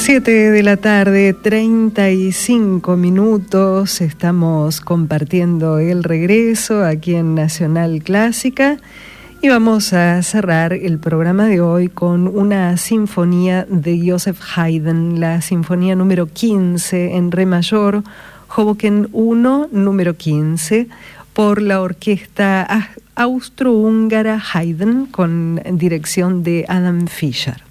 7 de la tarde, 35 minutos. Estamos compartiendo el regreso aquí en Nacional Clásica y vamos a cerrar el programa de hoy con una sinfonía de Joseph Haydn, la sinfonía número 15 en re mayor, Hoboken 1, número 15, por la orquesta austrohúngara Haydn con dirección de Adam Fischer.